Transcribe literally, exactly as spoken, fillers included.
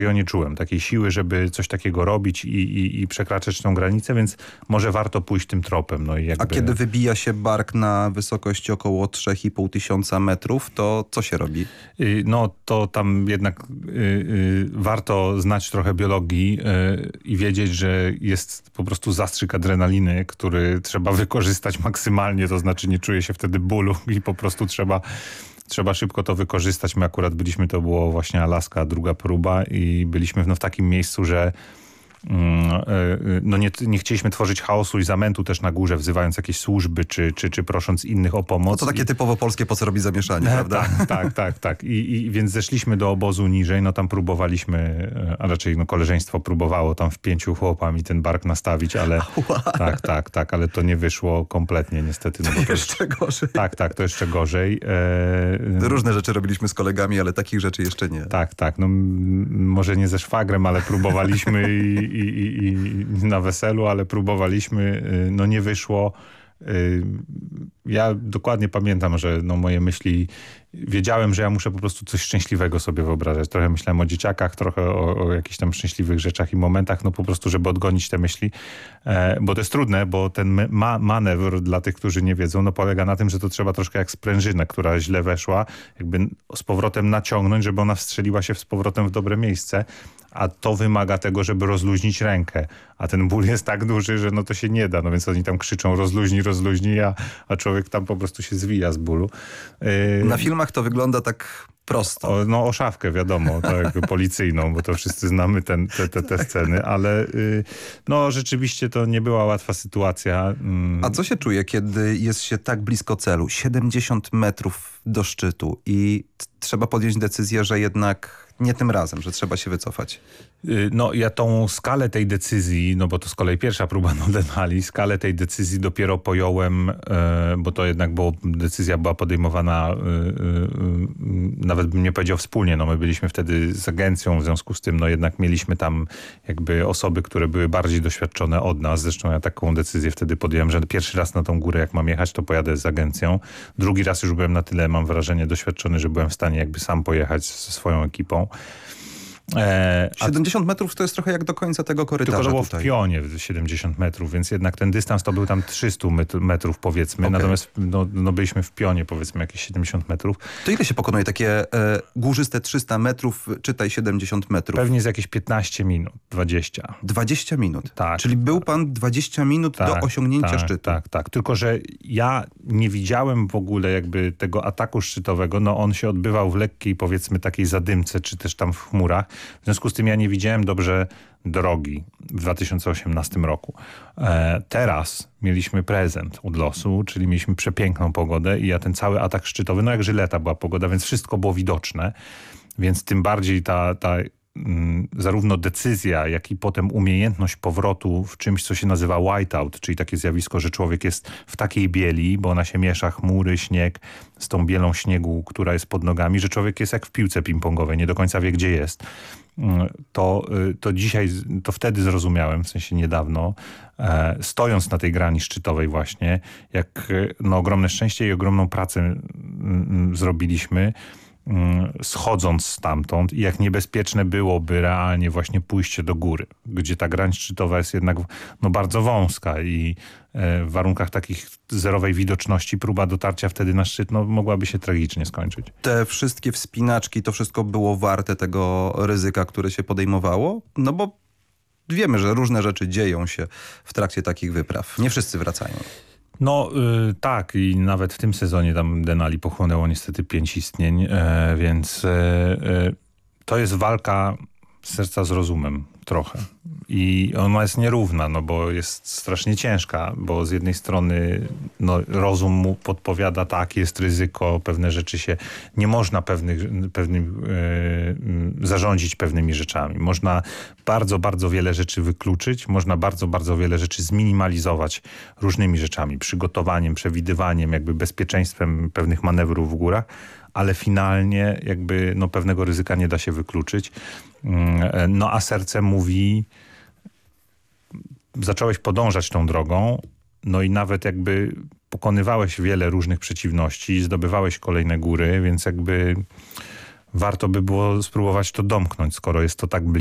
Ja nie czułem takiej siły, żeby coś takiego robić i, i, i przekraczać tą granicę, więc może warto pójść tym tropem. No i jakby... A kiedy wybija się bark na wysokości około trzy i pół tysiąca metrów, to co się robi? No to tam jednak y, y, warto znać trochę biologii y, i wiedzieć, że jest po prostu zastrzyk adrenaliny, który trzeba wykorzystać maksymalnie, to znaczy nie czuje się wtedy bólu i po prostu trzeba Trzeba szybko to wykorzystać. My akurat byliśmy, to było właśnie Alaska, druga próba i byliśmy no, w takim miejscu, że no nie, nie chcieliśmy tworzyć chaosu i zamętu też na górze, wzywając jakieś służby, czy, czy, czy prosząc innych o pomoc. No to takie typowo polskie, po co robić zamieszanie, prawda? Tak, tak, tak. tak. I, I więc zeszliśmy do obozu niżej, no tam próbowaliśmy, a raczej no, koleżeństwo próbowało tam w pięciu chłopami ten bark nastawić, ale tak, tak, tak, ale to nie wyszło kompletnie niestety. No, to bo to jeszcze jest, gorzej. Tak, tak, to jeszcze gorzej. E... Różne rzeczy robiliśmy z kolegami, ale takich rzeczy jeszcze nie. Tak, tak. No może nie ze szwagrem, ale próbowaliśmy i I, i, i na weselu, ale próbowaliśmy, no nie wyszło. Ja dokładnie pamiętam, że no moje myśli, wiedziałem, że ja muszę po prostu coś szczęśliwego sobie wyobrażać. Trochę myślałem o dzieciakach, trochę o, o jakichś tam szczęśliwych rzeczach i momentach, no po prostu, żeby odgonić te myśli. E, bo to jest trudne, bo ten ma manewr dla tych, którzy nie wiedzą, no polega na tym, że to trzeba troszkę jak sprężynę, która źle weszła, jakby z powrotem naciągnąć, żeby ona wstrzeliła się z powrotem w dobre miejsce. A to wymaga tego, żeby rozluźnić rękę. A ten ból jest tak duży, że no to się nie da. No więc oni tam krzyczą rozluźnij, rozluźnij, a, a człowiek tam po prostu się zwija z bólu. Yy... Na filmach to wygląda tak prosto. O, no o szafkę wiadomo, to jakby policyjną, bo to wszyscy znamy ten, te, te, te sceny, ale yy, no rzeczywiście to nie była łatwa sytuacja. Yy. A co się czuje, kiedy jest się tak blisko celu? siedemdziesiąt metrów do szczytu i trzeba podjąć decyzję, że jednak nie tym razem, że trzeba się wycofać. No ja tą skalę tej decyzji, no bo to z kolei pierwsza próba na Denali, skalę tej decyzji dopiero pojąłem, bo to jednak było, decyzja była podejmowana, nawet bym nie powiedział wspólnie, no my byliśmy wtedy z agencją, w związku z tym no jednak mieliśmy tam jakby osoby, które były bardziej doświadczone od nas. Zresztą ja taką decyzję wtedy podjąłem, że pierwszy raz na tą górę jak mam jechać, to pojadę z agencją. Drugi raz już byłem na tyle, mam wrażenie, doświadczony, że byłem w stanie jakby sam pojechać ze swoją ekipą. E, siedemdziesiąt metrów to jest trochę jak do końca tego korytarza. Tylko to było tutaj. w pionie siedemdziesiąt metrów, więc jednak ten dystans to był tam trzysta metrów powiedzmy, okay. Natomiast no, no byliśmy w pionie powiedzmy jakieś siedemdziesiąt metrów. To ile się pokonuje takie e, górzyste trzysta metrów, czytaj siedemdziesiąt metrów? Pewnie z jakieś piętnaście minut, dwadzieścia. dwadzieścia minut? Tak. Czyli był pan dwadzieścia minut tak, do osiągnięcia tak, szczytu? Tak, tak. Tylko, że ja nie widziałem w ogóle jakby tego ataku szczytowego. No on się odbywał w lekkiej powiedzmy takiej zadymce, czy też tam w chmurach. W związku z tym ja nie widziałem dobrze drogi w dwa tysiące osiemnastym roku. E, teraz mieliśmy prezent od losu, czyli mieliśmy przepiękną pogodę i ja ten cały atak szczytowy, no jak żyleta była pogoda, więc wszystko było widoczne, więc tym bardziej ta, ta mm, zarówno decyzja, jak i potem umiejętność powrotu w czymś, co się nazywa whiteout, czyli takie zjawisko, że człowiek jest w takiej bieli, bo ona się miesza, chmury, śnieg, z tą bielą śniegu, która jest pod nogami, że człowiek jest jak w piłce ping-pongowej, nie do końca wie, gdzie jest. To, to dzisiaj, to wtedy zrozumiałem, w sensie niedawno, e, stojąc na tej grani szczytowej właśnie, jak no, ogromne szczęście i ogromną pracę mm, zrobiliśmy, mm, schodząc stamtąd i jak niebezpieczne byłoby realnie właśnie pójście do góry, gdzie ta grań szczytowa jest jednak no, bardzo wąska i e, w warunkach takich zerowej widoczności próba dotarcia wtedy na szczyt no, mogłaby się tragicznie skończyć. Te wszystkie wspinaczki, to wszystko było warte tego ryzyka, które się podejmowało? No bo wiemy, że różne rzeczy dzieją się w trakcie takich wypraw. Nie wszyscy wracają. No y, tak i nawet w tym sezonie tam Denali pochłonęło niestety pięć istnień, e, więc e, e, to jest walka serca z rozumem trochę. I ona jest nierówna, no bo jest strasznie ciężka, bo z jednej strony no, rozum mu podpowiada, tak, jest ryzyko, pewne rzeczy się, nie można pewnych, pewnym, yy, zarządzić pewnymi rzeczami. Można bardzo, bardzo wiele rzeczy wykluczyć, można bardzo, bardzo wiele rzeczy zminimalizować różnymi rzeczami, przygotowaniem, przewidywaniem, jakby bezpieczeństwem pewnych manewrów w górach, ale finalnie jakby no, pewnego ryzyka nie da się wykluczyć. No a serce mówi, zacząłeś podążać tą drogą, no i nawet jakby pokonywałeś wiele różnych przeciwności, zdobywałeś kolejne góry, więc jakby warto by było spróbować to domknąć, skoro jest to tak blisko.